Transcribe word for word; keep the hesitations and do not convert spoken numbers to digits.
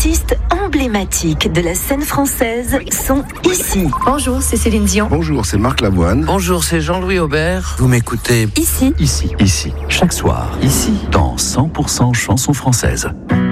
artistes emblématiques de la scène française sont ici. Bonjour, c'est Céline Dion. Bonjour, c'est Marc Lavoine. Bonjour, c'est Jean-Louis Aubert. Vous m'écoutez Ici. Ici, ici, chaque soir, ici, dans cent pour cent chansons françaises.